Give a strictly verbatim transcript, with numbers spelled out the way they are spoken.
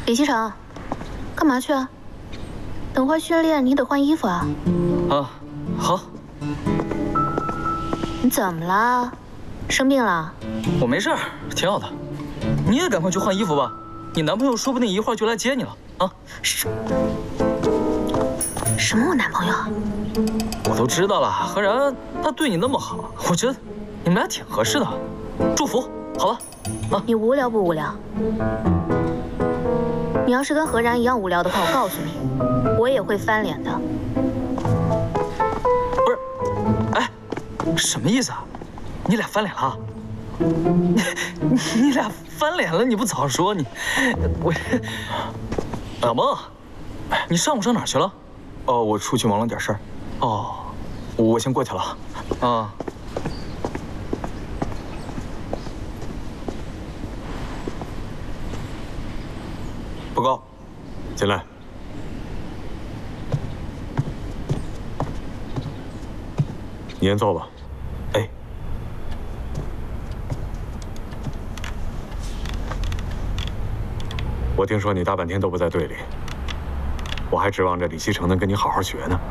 李西城，干嘛去啊？等会训练你得换衣服啊。 啊，好。 你怎么了？生病了？ 我没事儿，挺好的。你也赶快去换衣服吧，你男朋友说不定一会儿就来接你了啊。 什什么？我男朋友？ 我都知道了，何然他对你那么好，我觉得你们俩挺合适的。祝福，好吧？啊， 你无聊不无聊？你要是跟何然一样无聊的话，我告诉你，我也会翻脸的。 不是，哎，什么意思啊？你俩翻脸了？你你俩翻脸了？你不早说你，我小梦，你上午上哪儿去了？ 哦，我出去忙了点事儿。 哦， 我先过去了。 啊。 报告，进来。你先坐吧。 哎。 我听说你大半天都不在队里，我还指望着李西城能跟你好好学呢。